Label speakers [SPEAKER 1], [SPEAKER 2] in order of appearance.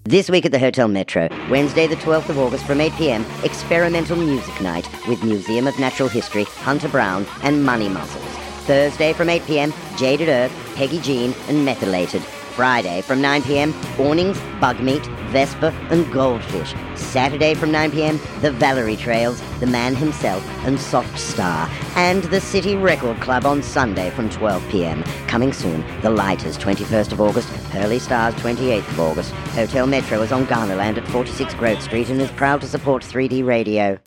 [SPEAKER 1] This week at the Hotel Metro, Wednesday the 12th of August from 8 p.m, experimental music night with Museum of Natural History, Hunter Brown, and Money Muscles. Thursday from 8 p.m, Jaded Earth, Peggy Jean, and Methylated. Friday from 9 p.m, Awnings, Bugmeat, Vespa, and Goldfish. Saturday from 9 p.m, The Valerie Trails, The Man Himself, and Soft Star. And the City Record Club on Sunday from 12 p.m. Coming soon, The Lighters, 21st of August, Pearly Stars, 28th of August. Hotel Metro is on Garnerland at 46 Grove Street and is proud to support 3D Radio.